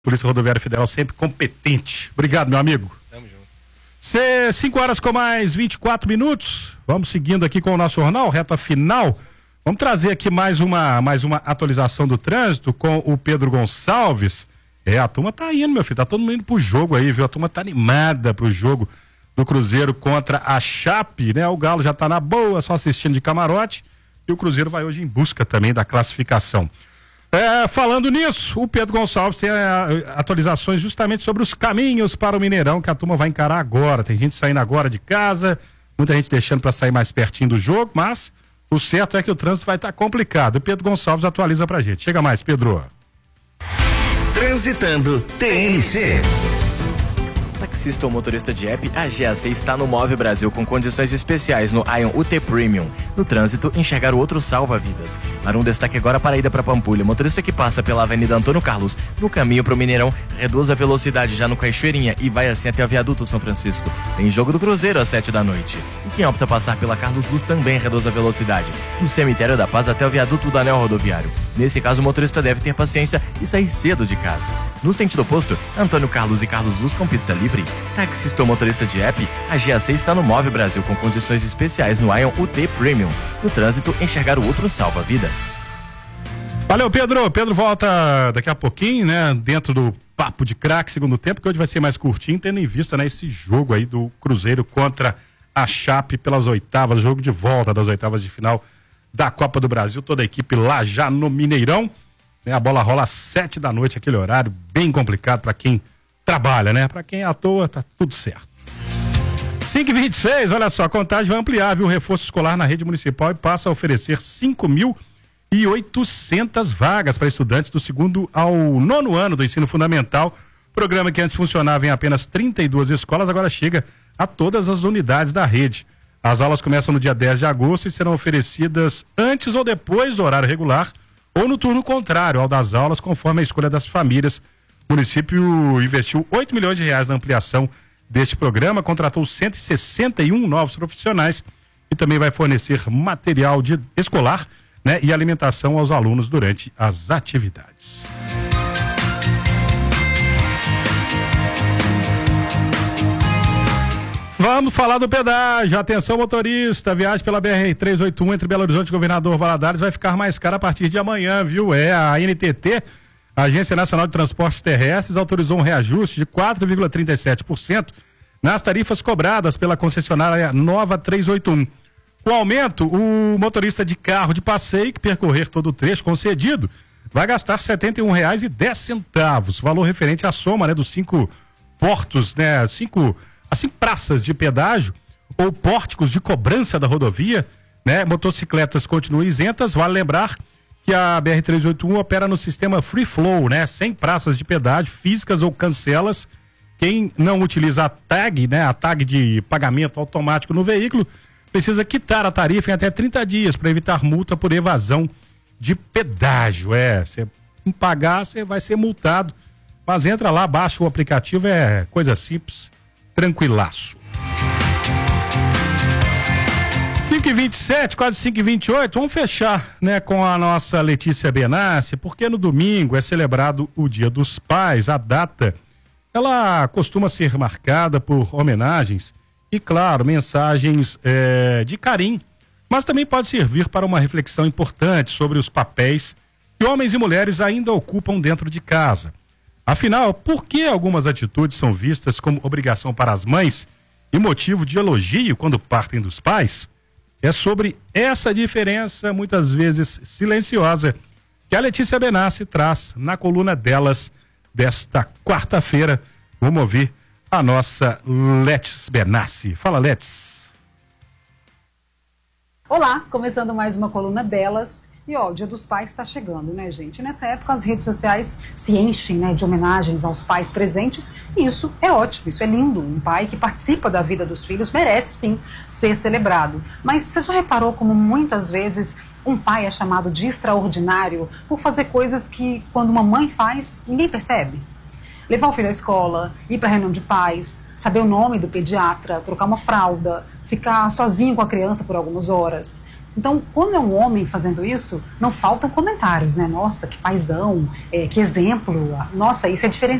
Polícia Rodoviária Federal sempre competente. Obrigado, meu amigo. Tamo junto. 5 horas com mais 24 minutos. Vamos seguindo aqui com o nosso jornal, reta final. Vamos trazer aqui mais uma atualização do trânsito com o Pedro Gonçalves. A turma tá indo, meu filho, tá todo mundo indo pro jogo aí, viu? A turma tá animada pro jogo do Cruzeiro contra a Chape, né? O Galo já tá na boa, só assistindo de camarote, e o Cruzeiro vai hoje em busca também da classificação. Falando nisso, o Pedro Gonçalves tem atualizações justamente sobre os caminhos para o Mineirão, que a turma vai encarar agora. Tem gente saindo agora de casa, muita gente deixando para sair mais pertinho do jogo, mas o certo é que o trânsito vai estar complicado. O Pedro Gonçalves atualiza pra gente. Chega mais, Pedro. Transitando TNC. Taxista ou motorista de app, a GAC está no Move Brasil com condições especiais no Ion UT Premium. No trânsito, enxergar o outro salva vidas. Para um destaque agora para a ida para Pampulha. Motorista que passa pela Avenida Antônio Carlos no caminho para o Mineirão, reduz a velocidade já no Cachoeirinha e vai assim até o Viaduto São Francisco. Tem jogo do Cruzeiro às 7 da noite. E quem opta passar pela Carlos Luz também reduz a velocidade. No Cemitério da Paz até o Viaduto do Anel Rodoviário. Nesse caso, o motorista deve ter paciência e sair cedo de casa. No sentido oposto, Antônio Carlos e Carlos Luz com pista livre. Taxista ou motorista de app, a GAC está no Move Brasil com condições especiais no Ion UT Premium. No trânsito, enxergar o outro salva vidas. Valeu, Pedro. Pedro volta daqui a pouquinho, né? Dentro do Papo de Craque, segundo tempo, que hoje vai ser mais curtinho, tendo em vista, né, esse jogo aí do Cruzeiro contra a Chape pelas oitavas, jogo de volta das oitavas de final da Copa do Brasil. Toda a equipe lá já no Mineirão. A bola rola às 7 da noite, aquele horário bem complicado para quem trabalha, né? Para quem é à toa, tá tudo certo. 5h26, olha só, a Contagem vai ampliar, viu? O reforço escolar na rede municipal e passa a oferecer 5.800 vagas para estudantes do 2º ao 9º ano do ensino fundamental. Programa que antes funcionava em apenas 32 escolas, agora chega a todas as unidades da rede. As aulas começam no dia 10 de agosto e serão oferecidas antes ou depois do horário regular ou no turno contrário ao das aulas, conforme a escolha das famílias. O município investiu R$8 milhões na ampliação deste programa, contratou 161 novos profissionais e também vai fornecer material escolar, né, e alimentação aos alunos durante as atividades. Vamos falar do pedágio. Atenção, motorista. A viagem pela BR-381 entre Belo Horizonte e Governador Valadares vai ficar mais cara a partir de amanhã, viu? A NTT, a Agência Nacional de Transportes Terrestres, autorizou um reajuste de 4,37% nas tarifas cobradas pela concessionária Nova 381. Com o aumento, o motorista de carro de passeio que percorrer todo o trecho concedido vai gastar R$ 71,10, valor referente à soma, né, dos 5 portos, né, 5 praças de pedágio ou pórticos de cobrança da rodovia, né? Motocicletas continuam isentas. Vale lembrar que a BR-381 opera no sistema Free Flow, né? Sem praças de pedágio físicas ou cancelas. Quem não utiliza a tag, né? A tag de pagamento automático no veículo, precisa quitar a tarifa em até 30 dias para evitar multa por evasão de pedágio. Você não pagar, você vai ser multado. Mas entra lá, baixa o aplicativo, é coisa simples, tranquilaço. 5h27, quase 5h28, vamos fechar, né, com a nossa Letícia Benassi, porque no domingo é celebrado o Dia dos Pais. A data, ela costuma ser marcada por homenagens e, claro, mensagens de carinho, mas também pode servir para uma reflexão importante sobre os papéis que homens e mulheres ainda ocupam dentro de casa. Afinal, por que algumas atitudes são vistas como obrigação para as mães e motivo de elogio quando partem dos pais? É sobre essa diferença, muitas vezes silenciosa, que a Letícia Benassi traz na coluna delas desta quarta-feira. Vamos ouvir a nossa Letícia Benassi. Fala, Letícia. Olá, começando mais uma coluna delas. E ó, o Dia dos Pais está chegando, né, gente? E nessa época as redes sociais se enchem, né, de homenagens aos pais presentes, e isso é ótimo, isso é lindo. Um pai que participa da vida dos filhos merece sim ser celebrado. Mas você já reparou como muitas vezes um pai é chamado de extraordinário por fazer coisas que, quando uma mãe faz, ninguém percebe? levar o filho à escola, ir para a reunião de pais, saber o nome do pediatra, trocar uma fralda, ficar sozinho com a criança por algumas horas. Então, quando é um homem fazendo isso, não faltam comentários, né? Nossa, que paizão, que exemplo, nossa, isso é diferenciado.